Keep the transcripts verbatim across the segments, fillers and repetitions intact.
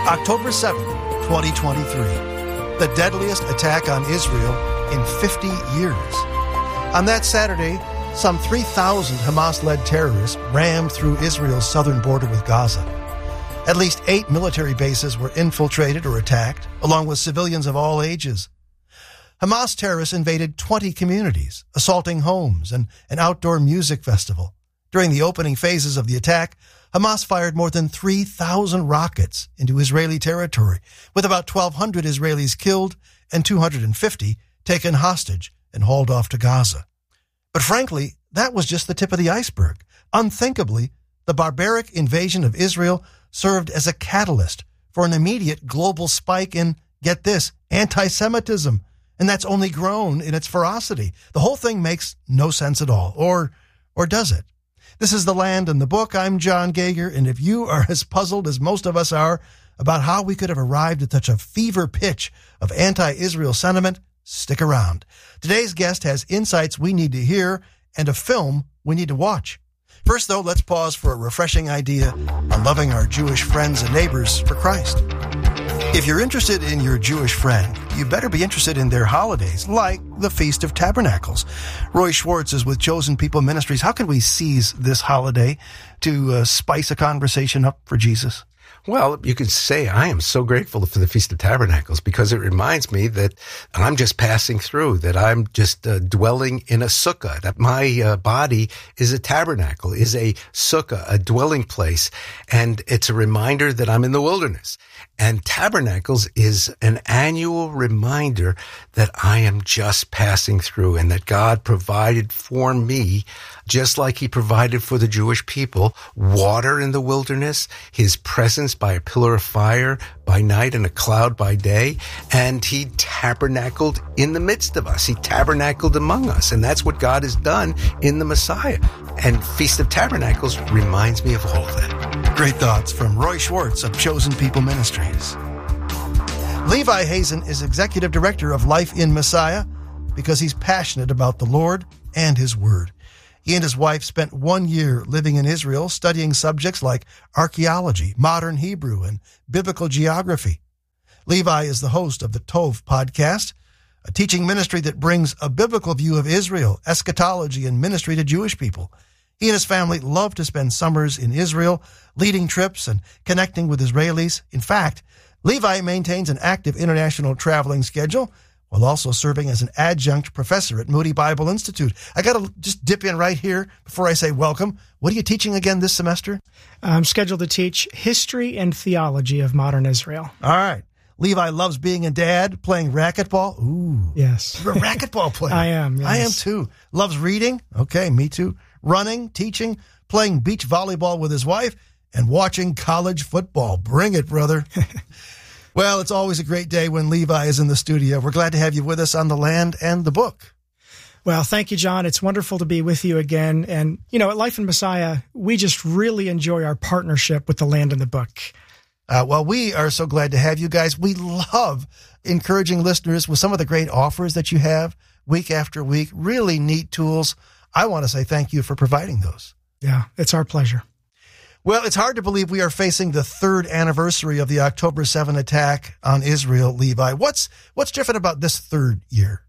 October seventh, twenty twenty-three, the deadliest attack on Israel in fifty years. On that Saturday, some three thousand Hamas-led terrorists rammed through Israel's southern border with Gaza. At least eight military bases were infiltrated or attacked, along with civilians of all ages. Hamas terrorists invaded twenty communities, assaulting homes and an outdoor music festival. During the opening phases of the attack, Hamas fired more than three thousand rockets into Israeli territory, with about twelve hundred Israelis killed and two hundred fifty taken hostage and hauled off to Gaza. But frankly, that was just the tip of the iceberg. Unthinkably, the barbaric invasion of Israel served as a catalyst for an immediate global spike in, get this, anti-Semitism. And that's only grown in its ferocity. The whole thing makes no sense at all. Or, or does it? This is The Land and the Book. I'm John Gauger, and if you are as puzzled as most of us are about how we could have arrived at such a fever pitch of anti-Israel sentiment, stick around. Today's guest has insights we need to hear and a film we need to watch. First, though, let's pause for a refreshing idea on loving our Jewish friends and neighbors for Christ. If you're interested in your Jewish friend, you better be interested in their holidays, like the Feast of Tabernacles. Roy Schwartz is with Chosen People Ministries. How can we seize this holiday to uh, spice a conversation up for Jesus? Well, you could say I am so grateful for the Feast of Tabernacles because it reminds me that I'm just passing through, that I'm just uh, dwelling in a sukkah, that my uh, body is a tabernacle, is a sukkah, a dwelling place. And it's a reminder that I'm in the wilderness. And Tabernacles is an annual reminder that I am just passing through and that God provided for me, just like he provided for the Jewish people, water in the wilderness, his presence by a pillar of fire by night and a cloud by day, and he tabernacled in the midst of us. He tabernacled among us, and that's what God has done in the Messiah. And Feast of Tabernacles reminds me of all of that. Great thoughts from Roy Schwartz of Chosen People Ministries. Levi Hazen is Executive Director of Life in Messiah because he's passionate about the Lord and his Word. He and his wife spent one year living in Israel, studying subjects like archaeology, modern Hebrew, and biblical geography. Levi is the host of the Tov podcast, a teaching ministry that brings a biblical view of Israel, eschatology, and ministry to Jewish people. He and his family love to spend summers in Israel, leading trips and connecting with Israelis. In fact, Levi maintains an active international traveling schedule while also serving as an adjunct professor at Moody Bible Institute. I got to just dip in right here before I say welcome. What are you teaching again this semester? I'm scheduled to teach history and theology of modern Israel. All right. Levi loves being a dad, playing racquetball. Ooh. Yes. You're a racquetball player. I am, yes. I am too. Loves reading. Okay, me too. Running, teaching, playing beach volleyball with his wife, and watching college football. Bring it, brother. Well, it's always a great day when Levi is in the studio. We're glad to have you with us on The Land and the Book. Well, thank you, John. It's wonderful to be with you again. And, you know, at Life in Messiah, we just really enjoy our partnership with The Land and the Book. Uh, well, we are so glad to have you guys. We love encouraging listeners with some of the great offers that you have week after week. Really neat tools. I want to say thank you for providing those. Yeah, it's our pleasure. Well, it's hard to believe we are facing the third anniversary of the October seventh attack on Israel, Levi. What's what's different about this third year?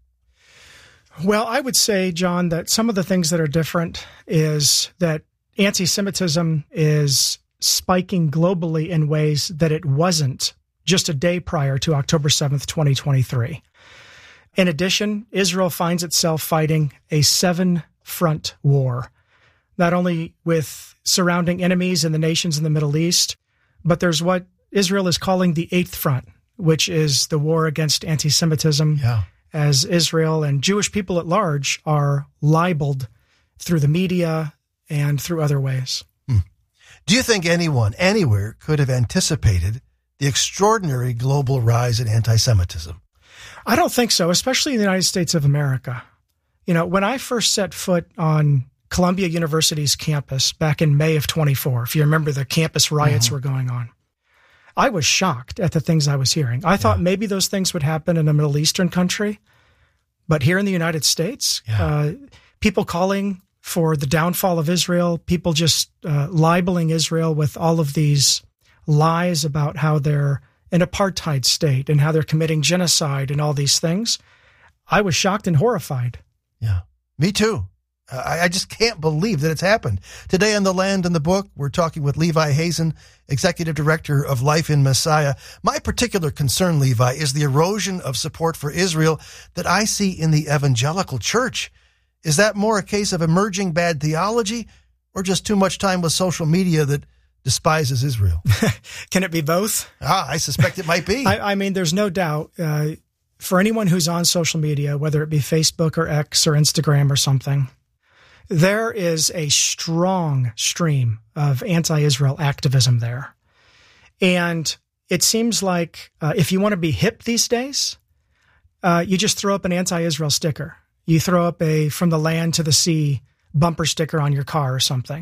Well, I would say, John, that some of the things that are different is that anti-Semitism is spiking globally in ways that it wasn't just a day prior to October seventh, twenty twenty-three. In addition, Israel finds itself fighting a seven-front war, not only with surrounding enemies in the nations in the Middle East, but there's what Israel is calling the eighth front, which is the war against anti-Semitism, yeah. as Israel and Jewish people at large are libeled through the media and through other ways. Hmm. Do you think anyone, anywhere, could have anticipated the extraordinary global rise in anti-Semitism? I don't think so, especially in the United States of America. You know, when I first set foot on Columbia University's campus back in May of twenty-four, if you remember the campus riots mm-hmm. were going on, I was shocked at the things I was hearing. I thought yeah. maybe those things would happen in a Middle Eastern country, but here in the United States, yeah. uh, people calling for the downfall of Israel, people just uh, libeling Israel with all of these lies about how they're an apartheid state and how they're committing genocide and all these things. I was shocked and horrified. Yeah, me too. I, I just can't believe that it's happened. Today on The Land and the Book, we're talking with Levi Hazen, Executive Director of Life in Messiah. My particular concern, Levi, is the erosion of support for Israel that I see in the evangelical church. Is that more a case of emerging bad theology or just too much time with social media that despises Israel? Can it be both? Ah, I suspect it might be. I, I mean, there's no doubt. Uh, for anyone who's on social media, whether it be Facebook or X or Instagram or something, there is a strong stream of anti-Israel activism there. And it seems like uh, if you want to be hip these days, uh, you just throw up an anti-Israel sticker. You throw up a from the land to the sea bumper sticker on your car or something.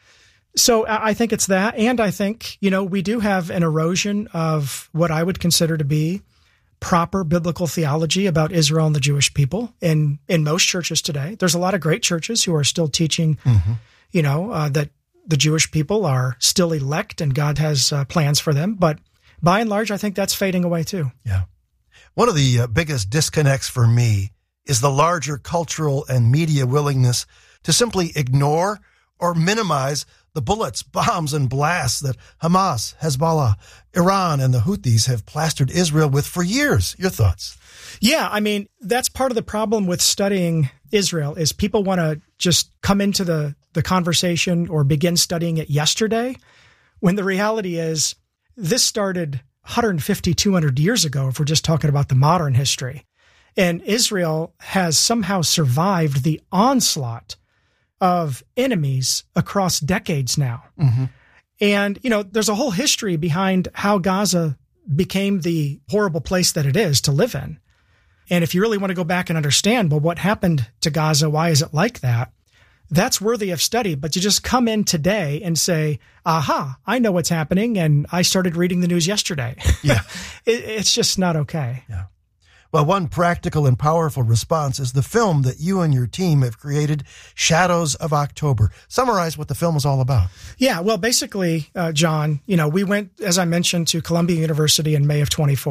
So I think it's that. And I think, you know, we do have an erosion of what I would consider to be proper biblical theology about Israel and the Jewish people in, in most churches today. There's a lot of great churches who are still teaching, mm-hmm. you know, uh, that the Jewish people are still elect and God has uh, plans for them. But by and large, I think that's fading away too. Yeah. One of the uh, biggest disconnects for me is the larger cultural and media willingness to simply ignore or minimize the bullets, bombs, and blasts that Hamas, Hezbollah, Iran, and the Houthis have plastered Israel with for years. Your thoughts? Yeah, I mean, that's part of the problem with studying Israel is people want to just come into the, the conversation or begin studying it yesterday, when the reality is this started one hundred fifty, two hundred years ago, if we're just talking about the modern history. And Israel has somehow survived the onslaught of enemies across decades now. Mm-hmm. And, you know, there's a whole history behind how Gaza became the horrible place that it is to live in. And if you really want to go back and understand, well, what happened to Gaza? Why is it like that? That's worthy of study. But to just come in today and say, aha, I know what's happening, and I started reading the news yesterday. Yeah. it, it's just not okay. Yeah. Well, one practical and powerful response is the film that you and your team have created, Shadows of October. Summarize what the film is all about. Yeah, well, basically, uh, John, you know, we went, as I mentioned, to Columbia University in May of twenty-four.